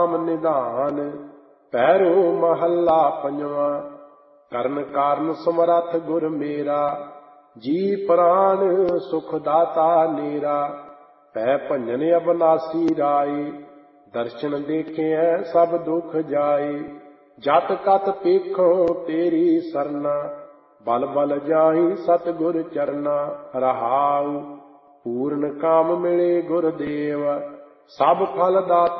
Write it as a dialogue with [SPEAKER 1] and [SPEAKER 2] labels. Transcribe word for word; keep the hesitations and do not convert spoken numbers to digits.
[SPEAKER 1] ਨਿਧਾਨ। ਪੈਰੋ ਮਹੱਲਾ ਪੰਜਵਾਂ। ਕਰਨ ਕਾਰਨ ਸਮਰੱਥ ਗੁਰ ਮੇਰਾ, ਜੀ ਪ੍ਰਾਣ ਸੁਖ ਦਾਤਾ ਨੇਰਾ। ਪੈ ਭੰਜਨ ਅਬਨਾਸੀ ਰਾਏ, ਦਰਸ਼ਨ ਦੇਖਿਐ ਸਭ ਦੁਖ ਜਾਏ। ਜਤ ਕਤ ਪੇਖੋ ਤੇਰੀ ਸਰਨਾ, ਬਲ ਬਲ ਜਾਈ ਸਤਿਗੁਰ ਚਰਨਾ। ਰਹਾਉ ਪੂਰਨ ਕਾਮ ਮਿਲੇ ਗੁਰਦੇਵ, ਸਭ ਫਲ ਦਾਤਾ